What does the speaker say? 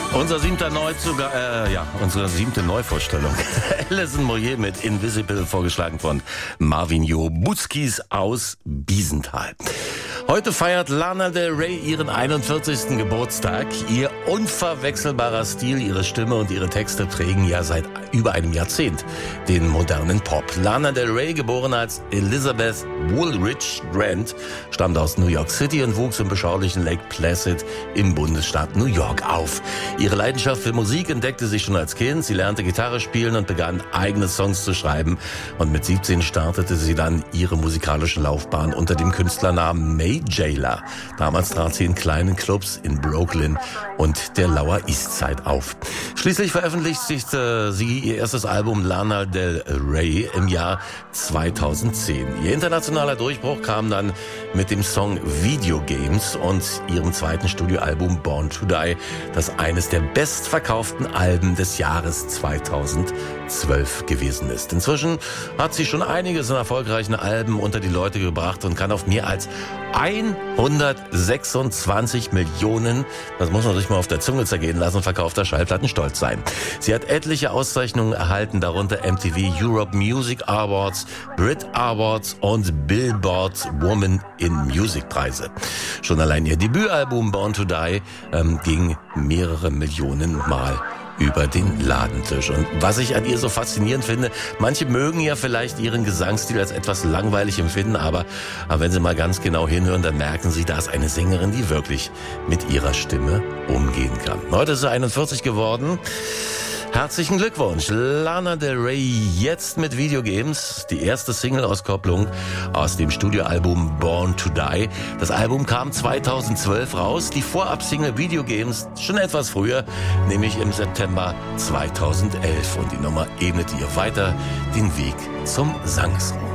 Unsere siebte Neuvorstellung. Alison Moyet mit Invisible, vorgeschlagen von Marvin Jo Butzkis aus Biesenthal. Heute feiert Lana Del Rey ihren 41. Geburtstag. Ihr unverwechselbarer Stil, ihre Stimme und ihre Texte prägen ja seit über einem Jahrzehnt den modernen Pop. Lana Del Rey, geboren als Elizabeth Woolridge Grant, stammt aus New York City und wuchs im beschaulichen Lake Placid im Bundesstaat New York auf. Ihre Leidenschaft für Musik entdeckte sie schon als Kind. Sie lernte Gitarre spielen und begann, eigene Songs zu schreiben. Und mit 17 startete sie dann ihre musikalische Laufbahn unter dem Künstlernamen May Jayla. Damals trat sie in kleinen Clubs in Brooklyn und der Lower East Side auf. Schließlich veröffentlichte sie ihr erstes Album Lana Del Rey im Jahr 2010. Ihr internationaler Durchbruch kam dann mit dem Song Video Games und ihrem zweiten Studioalbum Born to Die, das eines der bestverkauften Alben des Jahres 2012 gewesen ist. Inzwischen hat sie schon einiges an erfolgreichen Alben unter die Leute gebracht und kann auf mehr als 126 Millionen, das muss man sich mal auf der Zunge zergehen lassen, verkaufter Schallplatten stolz sein. Sie hat etliche Auszeichnungen erhalten, darunter MTV Europe Music Awards, Brit Awards und Billboard Woman in Music Preise. Schon allein ihr Debütalbum Born to Die ging mehrere Millionen Mal über den Ladentisch. Und was ich an ihr so faszinierend finde, manche mögen ja vielleicht ihren Gesangsstil als etwas langweilig empfinden, aber wenn sie mal ganz genau hinhören, dann merken sie, da ist eine Sängerin, die wirklich mit ihrer Stimme umgehen kann. Heute ist sie 41 geworden. Herzlichen Glückwunsch, Lana Del Rey, jetzt mit Video Games, die erste Single-Auskopplung aus dem Studioalbum Born to Die. Das Album kam 2012 raus, die Vorab-Single Video Games schon etwas früher, nämlich im September 2011. Und die Nummer ebnet ihr weiter den Weg zum Sangesruf.